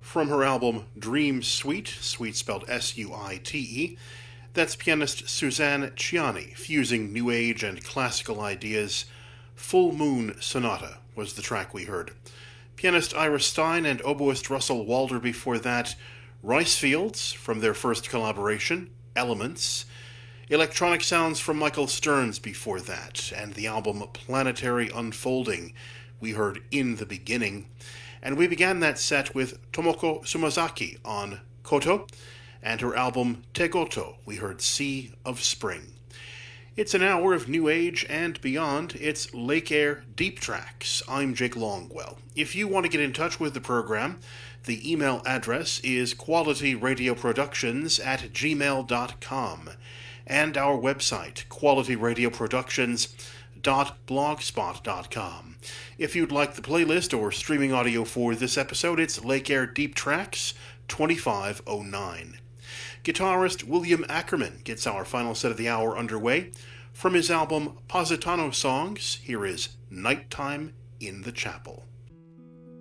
From her album Dream Suite, Suite spelled S-U-I-T-E, that's pianist Suzanne Ciani, fusing new age and classical ideas. Full Moon Sonata was the track we heard. Pianist Ira Stein and oboist Russell Walder before that. Rice Fields, from their first collaboration, Elements. Electronic sounds from Michael Stearns before that, and the album Planetary Unfolding. We heard In the Beginning. And we began that set with Tomoko Sumazaki on Koto, and her album Tegoto. We heard Sea of Spring. It's an hour of new age and beyond. It's Lake Air Deep Tracks. I'm Jake Longwell. If you want to get in touch with the program, the email address is qualityradioproductions@gmail.com, and our website, qualityradioproductions.blogspot.com. If you'd like the playlist or streaming audio for this episode, it's Lake Air Deep Tracks 2509. Guitarist William Ackerman gets our final set of the hour underway. From his album Positano Songs, here is Nighttime in the Chapel.